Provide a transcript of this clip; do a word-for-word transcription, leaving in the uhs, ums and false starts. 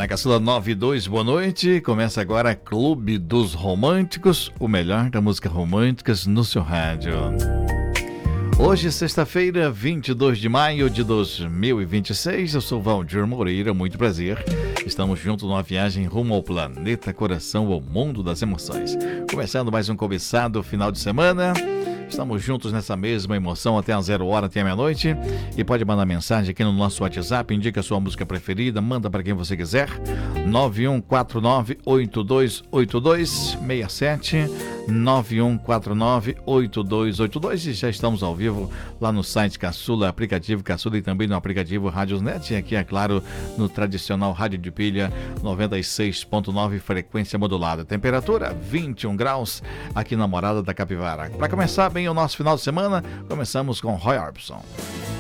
Na Caçula nove dois, boa noite. Começa agora Clube dos Românticos, o melhor da música romântica no seu rádio. Hoje, sexta-feira, vinte e dois de maio de dois mil e vinte e seis, eu sou Valdir Moreira, muito prazer. Estamos juntos numa viagem rumo ao planeta coração, ao mundo das emoções. Começando mais um cobiçado final de semana. Estamos juntos nessa mesma emoção até às zero hora, até a meia-noite. E pode mandar mensagem aqui no nosso WhatsApp, indica a sua música preferida, manda para quem você quiser. nove um quatro nove, oito dois oito dois seis sete, nove um quatro nove, oito dois oito dois. E já estamos ao vivo lá no site Caçula, aplicativo Caçula e também no aplicativo Radiosnet. E aqui, é claro, no tradicional rádio de pilha noventa e seis ponto nove, frequência modulada. Temperatura vinte e um graus aqui na Morada da Capivara. Para começar bem o nosso final de semana, começamos com Roy Orbison.